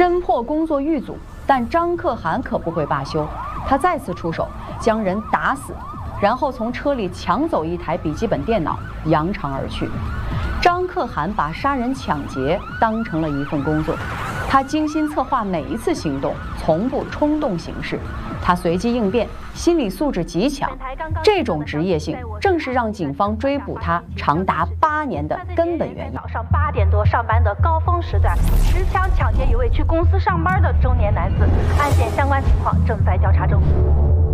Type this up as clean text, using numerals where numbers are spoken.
侦破工作遇阻，但张可汗可不会罢休，他再次出手，将人打死，然后从车里抢走一台笔记本电脑，扬长而去。张可汗把杀人抢劫当成了一份工作，他精心策划每一次行动，从不冲动行事。他随机应变，心理素质极强。这种职业性正是让警方追捕他长达8年的根本原因。 早上8点多上班的高峰时段，持枪抢劫一位去公司上班的中年男子，案件相关情况正在调查中。